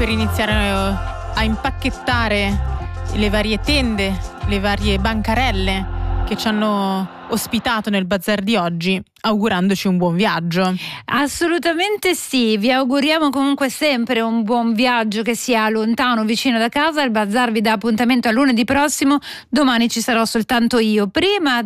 per iniziare a impacchettare le varie tende, le varie bancarelle che ci hanno ospitato nel bazar di oggi, augurandoci un buon viaggio. Assolutamente sì, vi auguriamo comunque sempre un buon viaggio, che sia lontano o vicino da casa. Il bazar vi dà appuntamento a lunedì prossimo, domani ci sarò soltanto io. Prima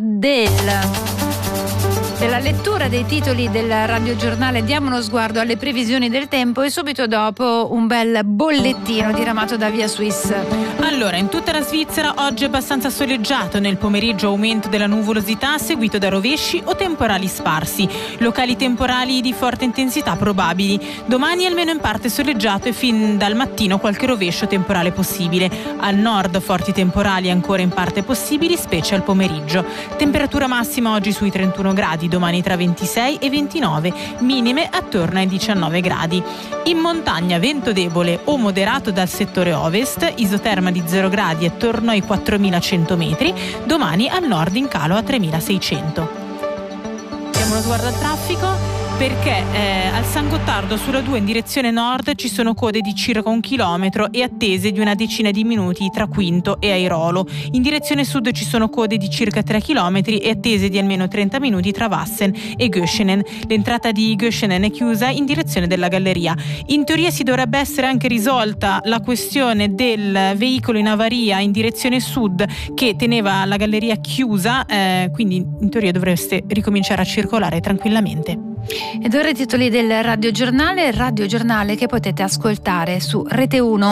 della lettura dei titoli del radiogiornale diamo uno sguardo alle previsioni del tempo e subito dopo un bel bollettino diramato da Via Swiss. Allora, in tutta la Svizzera oggi è abbastanza soleggiato, nel pomeriggio aumento della nuvolosità seguito da rovesci o temporali sparsi, locali temporali di forte intensità probabili. Domani almeno in parte soleggiato e fin dal mattino qualche rovescio temporale possibile. Al nord forti temporali ancora in parte possibili, specie al pomeriggio. Temperatura massima oggi sui 31 gradi, domani tra 26 e 29, minime attorno ai 19 gradi. In montagna vento debole o moderato dal settore ovest, isoterma di 0 gradi attorno ai 4100 metri, domani al nord in calo a 3600. Diamo uno sguardo al traffico, perché al San Gottardo sulla 2 in direzione nord ci sono code di circa 1 chilometro e attese di una decina di minuti tra Quinto e Airolo. In direzione sud ci sono code di circa 3 chilometri e attese di almeno 30 minuti tra Wassen e Göschenen. L'entrata di Göschenen è chiusa in direzione della galleria. In teoria si dovrebbe essere anche risolta la questione del veicolo in avaria in direzione sud che teneva la galleria chiusa, quindi in teoria dovreste ricominciare a circolare tranquillamente. Ed ora i titoli del radiogiornale che potete ascoltare su Rete 1.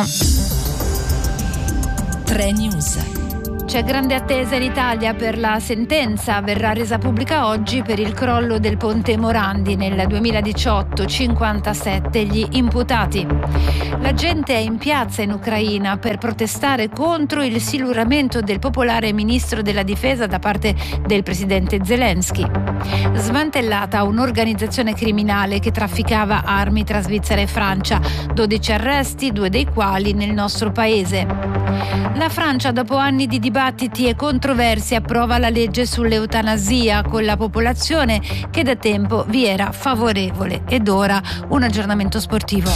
3 News. C'è grande attesa in Italia per la sentenza, verrà resa pubblica oggi per il crollo del ponte Morandi nel 2018, 57 gli imputati. La gente è in piazza in Ucraina per protestare contro il siluramento del popolare ministro della difesa da parte del presidente Zelensky. Smantellata un'organizzazione criminale che trafficava armi tra Svizzera e Francia, 12 arresti, 2 dei quali nel nostro paese. La Francia, dopo anni di dibattiti e controversie, approva la legge sull'eutanasia con la popolazione che da tempo vi era favorevole. Ed ora un aggiornamento sportivo.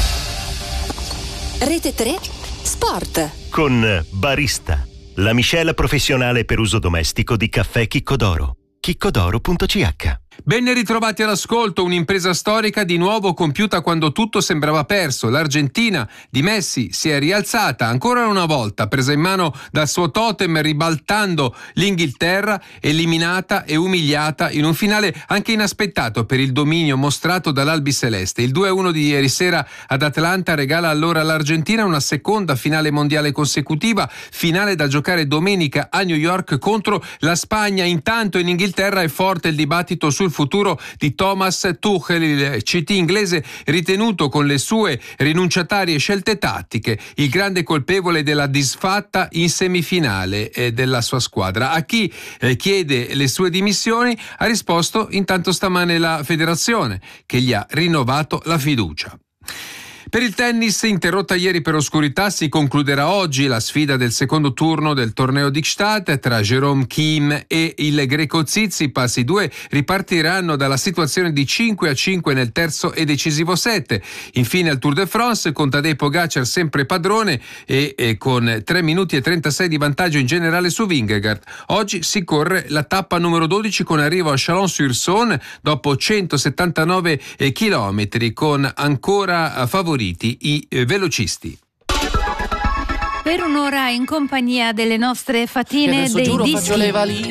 Rete 3 Sport. Con Barista, la miscela professionale per uso domestico di caffè Chiccodoro. chiccodoro.ch. Ben ritrovati all'ascolto, un'impresa storica di nuovo compiuta quando tutto sembrava perso. L'Argentina di Messi si è rialzata ancora una volta, presa in mano dal suo totem, ribaltando l'Inghilterra, eliminata e umiliata in un finale anche inaspettato per il dominio mostrato dall'Albiceleste. Il 2-1 di ieri sera ad Atlanta regala allora all'Argentina una seconda finale mondiale consecutiva, finale da giocare domenica a New York contro la Spagna. Intanto in Inghilterra è forte il dibattito sul futuro di Thomas Tuchel, il CT inglese ritenuto con le sue rinunciatarie scelte tattiche il grande colpevole della disfatta in semifinale della sua squadra. A chi chiede le sue dimissioni ha risposto intanto stamane la federazione, che gli ha rinnovato la fiducia. Per il tennis, interrotta ieri per oscurità, si concluderà oggi la sfida del secondo turno del torneo di Gstaad tra Jerome Kim e il greco Tsitsipas. I due ripartiranno dalla situazione di 5-5 nel terzo e decisivo set. Infine al Tour de France, con Tadej Pogacar sempre padrone e con 3 minuti e 36 di vantaggio in generale su Vingegaard. Oggi si corre la tappa numero 12 con arrivo a Chalon-sur-Saône dopo 179 chilometri, con ancora favoriti i velocisti. Per un'ora in compagnia delle nostre fatine dei dischi.